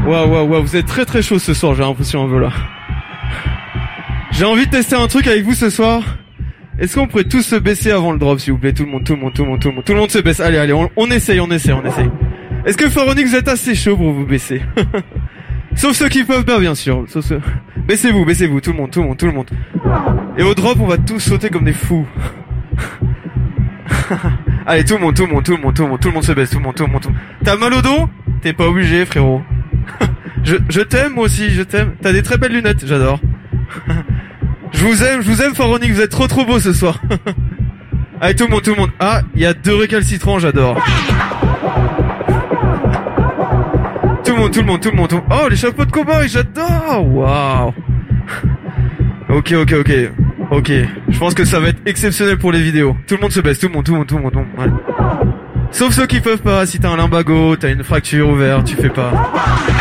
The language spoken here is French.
Waouh, vous êtes très très chaud ce soir, j'ai l'impression un peu là. J'ai envie de tester un truc avec vous ce soir. Est-ce qu'on pourrait tous se baisser avant le drop, s'il vous plaît? Tout le monde se baisse. Allez, on essaye. Est-ce que Pharaonic, vous êtes assez chaud pour vous baisser? Sauf ceux qui peuvent pas, bien sûr. Sauf ceux... Baissez-vous, tout le monde. Et au drop, on va tous sauter comme des fous. Allez, tout le monde se baisse, tout le monde. T'as mal au dos? T'es pas obligé, frérot. Je t'aime, moi aussi, je t'aime. T'as des très belles lunettes, j'adore. Je vous aime, Pharaonic, vous êtes trop beau ce soir. Allez, tout le monde. Ah, il y a 2 récalcitrants, j'adore. Tout le monde. Oh, les chapeaux de cow-boy, j'adore. Waouh. Ok. Je pense que ça va être exceptionnel pour les vidéos. Tout le monde se baisse, tout le monde. Ouais. Sauf ceux qui peuvent pas. Si t'as un lumbago, t'as une fracture ouverte, tu fais pas.